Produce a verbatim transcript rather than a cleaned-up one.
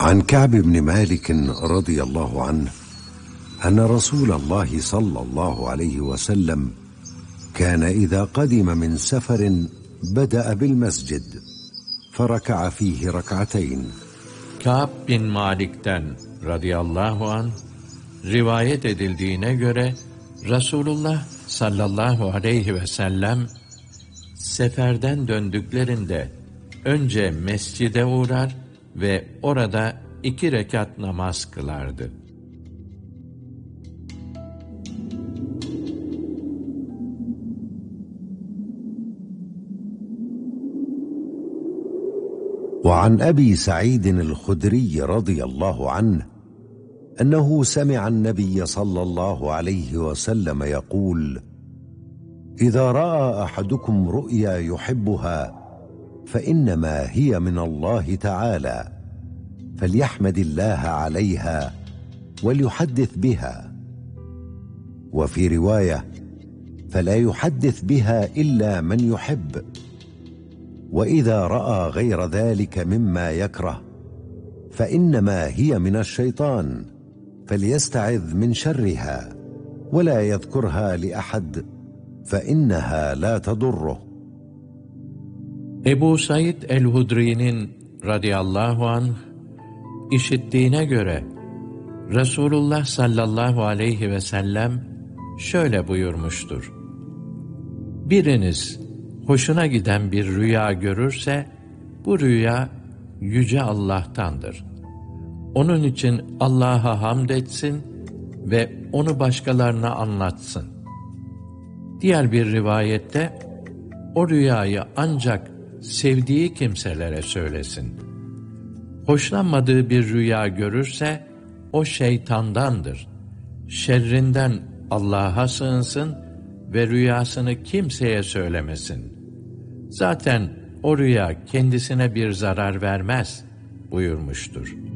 عن كعب بن مالك رضي الله عنه أن رسول الله صلى الله عليه وسلم كان إذا قدم من سفر بدأ بالمسجد فركع فيه ركعتين. Kâb bin Malik'ten radıyallahu anh rivayet edildiğine göre Resulullah sallallahu aleyhi ve sellem seferden döndüklerinde önce mescide uğrar ve orada iki rekat namaz kılardı. وعن أبي سعيد الخدري رضي الله عنه أنه سمع النبي صلى الله عليه وسلم يقول: إذا رأى أحدكم رؤيا يحبها فإنما هي من الله تعالى فليحمد الله عليها وليحدث بها. وفي رواية: فلا يحدث بها إلا من يحب. وإذا رأى غير ذلك مما يكره فإنما هي من الشيطان فليستعذ من شرها ولا يذكرها لأحد فإنها لا تضره. Ebu Said el-Hudri'nin radıyallahu anh işittiğine göre Resulullah sallallahu aleyhi ve sellem şöyle buyurmuştur: Biriniz hoşuna giden bir rüya görürse, bu rüya Yüce Allah'tandır. Onun için Allah'a hamd etsin ve onu başkalarına anlatsın. Diğer bir rivayette, o rüyayı ancak sevdiği kimselere söylesin. Hoşlanmadığı bir rüya görürse, o şeytandandır. Şerrinden Allah'a sığınsın ve rüyasını kimseye söylemesin. Zaten o rüya kendisine bir zarar vermez buyurmuştur.